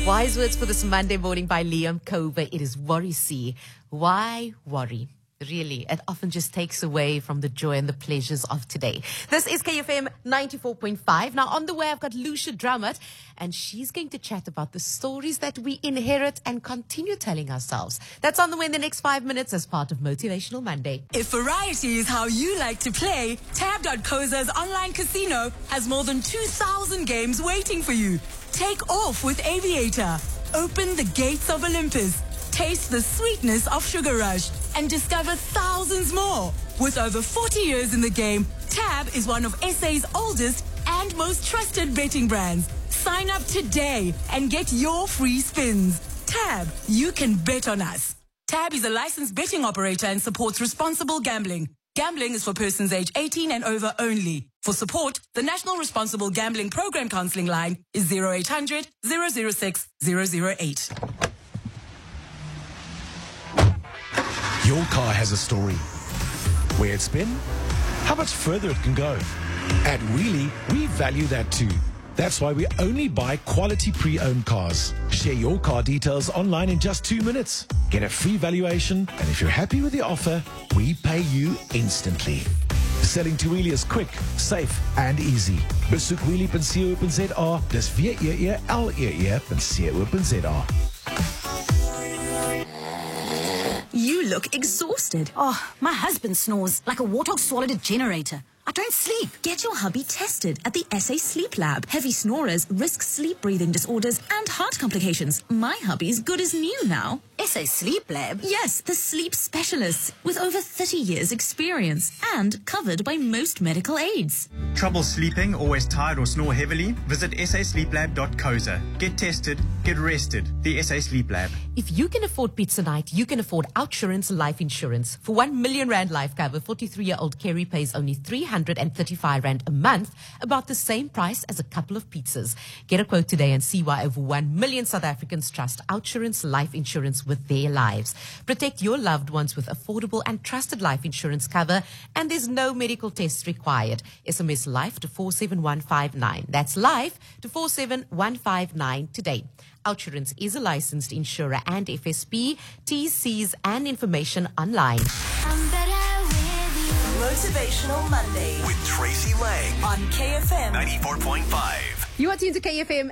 Wise words for this Monday morning by Liam Cover. It is worry see. Why worry? Really, it often just takes away from the joy and the pleasures of today. This is KFM 94.5. Now, on the way, I've got Lucia Drummond, and she's going to chat about the stories that we inherit and continue telling ourselves. That's on the way in the next 5 minutes as part of Motivational Monday. If variety is how you like to play, Tab.coza's online casino has more than 2,000 games waiting for you. Take off with Aviator. Open the gates of Olympus. Taste the sweetness of Sugar Rush and discover thousands more. With over 40 years in the game, Tab is one of SA's oldest and most trusted betting brands. Sign up today and get your free spins. Tab, you can bet on us. Tab is a licensed betting operator and supports responsible gambling. Gambling is for persons age 18 and over only. For support, the National Responsible Gambling Program Counseling line is 0800 006 008. Your car has a story. Where it's been, how much further it can go. At Wheelie, we value that too. That's why we only buy quality pre-owned cars. Share your car details online in just 2 minutes. Get a free valuation, and if you're happy with the offer, we pay you instantly. Selling to Wheelie is quick, safe and easy. Besoek wheelie.co.za, dis WEELE.co.za. You look exhausted. Oh, my husband snores like a warthog swallowed a generator. I don't sleep. Get your hubby tested at the SA Sleep Lab. Heavy snorers risk sleep breathing disorders and heart complications. My hubby's good as new now. SA Sleep Lab? Yes, the sleep specialists with over 30 years experience and covered by most medical aids. Trouble sleeping, always tired or snore heavily? Visit sasleeplab.coza. Get tested, get rested. The SA Sleep Lab. If you can afford pizza night, you can afford Outsurance Life Insurance. For 1 million rand life cover, 43-year-old Kerry pays only 335 rand a month, about the same price as a couple of pizzas. Get a quote today and see why over 1 million South Africans trust Outsurance Life Insurance with their lives. Protect your loved ones with affordable and trusted life insurance cover, and there's no medical tests required. SMS LIFE to 47159. That's LIFE to 47159 today. Outsurance is a licensed insurer and FSP. TCs and information online. I'm better with you. Motivational Monday with Tracy Lang on KFM 94.5. You are tuned to KFM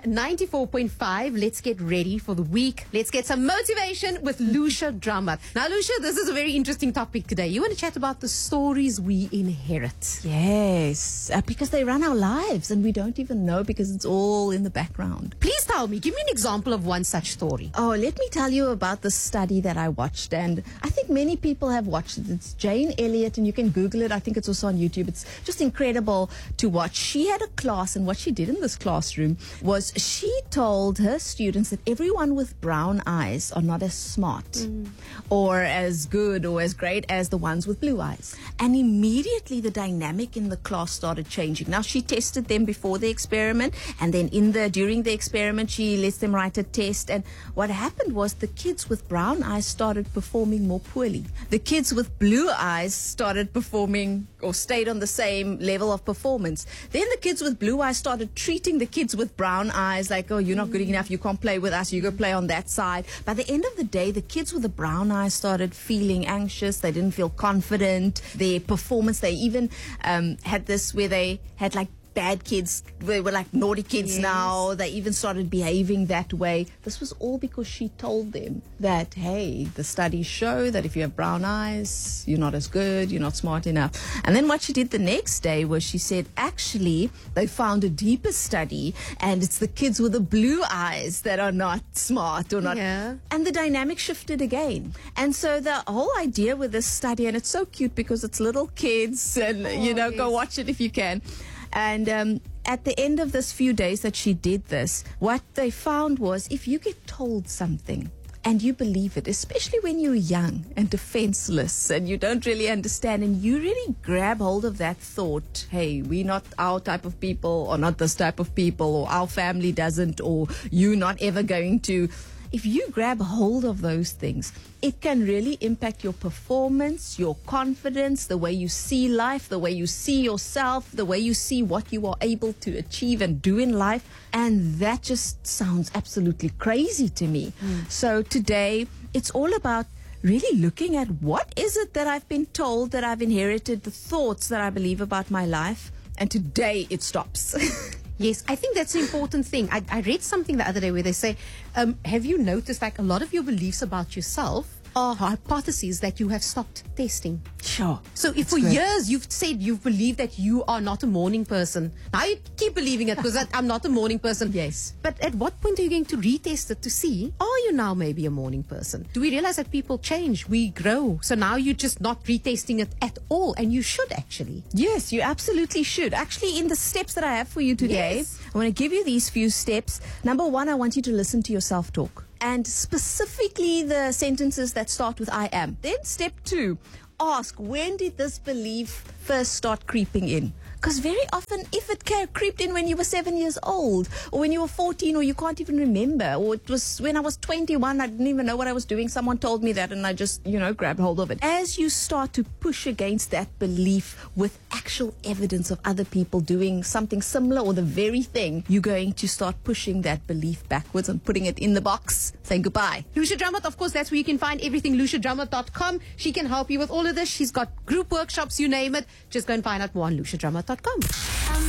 94.5. Let's get ready for the week. Let's get some motivation with Lucia Drummond. Now, Lucia, this is a very interesting topic today. You want to chat about the stories we inherit. Yes, because they run our lives and we don't even know because it's all in the background. Please tell me, give me an example of one such story. Oh, let me tell you about the study that I watched, and I think many people have watched it. It's Jane Elliott, and you can Google it. I think it's also on YouTube. It's just incredible to watch. She had a class, and what she did in this classroom was she told her students that everyone with brown eyes are not as smart or as good or as great as the ones with blue eyes. And immediately the dynamic in the class started changing. Now, she tested them before the experiment, and then during the experiment she lets them write a test, and what happened was the kids with brown eyes started performing more poorly. The kids with blue eyes started performing or stayed on the same level of performance. Then the kids with blue eyes started treating the kids with brown eyes like, oh, you're not good enough, you can't play with us, you go play on that side. By the end of the day, the kids with the brown eyes started feeling anxious. They didn't feel confident. Their performance, they even had this where they had like bad kids, they were like naughty kids. Now they even started behaving that way. This was all because she told them that, hey, the studies show that if you have brown eyes, you're not as good, you're not smart enough. And then what she did the next day was she said, actually, they found a deeper study, and it's the kids with the blue eyes that are not smart or not. And the dynamic shifted again. And so the whole idea with this study, and it's so cute because it's little kids, and go watch it if you can. And at the end of this few days that she did this, what they found was if you get told something and you believe it, especially when you're young and defenseless and you don't really understand, and you really grab hold of that thought, hey, we're not our type of people, or not this type of people, or our family doesn't, or you're not ever going to if you grab hold of those things, it can really impact your performance, your confidence, the way you see life, the way you see yourself, the way you see what you are able to achieve and do in life. And that just sounds absolutely crazy to me. So today, it's all about really looking at what is it that I've been told, that I've inherited, the thoughts that I believe about my life. And today it stops. Yes, I think that's the important thing. I read something the other day where they say, have you noticed like a lot of your beliefs about yourself are hypotheses that you have stopped testing? Sure. So if for years you've said you've believed that you are not a morning person, now you keep believing it because I'm not a morning person. Yes. But at what point are you going to retest it to see, are you now maybe a morning person? Do we realize that people change, we grow? So now you're just not retesting it at all, and you should actually. Yes, you absolutely should. Actually, in the steps that I have for you today, I want to give you these few steps. Number one, I want you to listen to your self-talk. And specifically the sentences that start with I am. Then step two, ask, when did this belief first start creeping in? Because very often, if it creeped in when you were 7 years old, or when you were 14, or you can't even remember, or it was when I was 21, I didn't even know what I was doing. Someone told me that, and I just, grabbed hold of it. As you start to push against that belief with actual evidence of other people doing something similar or the very thing, you're going to start pushing that belief backwards and putting it in the box, saying goodbye. Lucia Drummond, of course, that's where you can find everything, luciadrummond.com. She can help you with all of this. She's got group workshops, you name it. Just go and find out more on luciadrummond.com.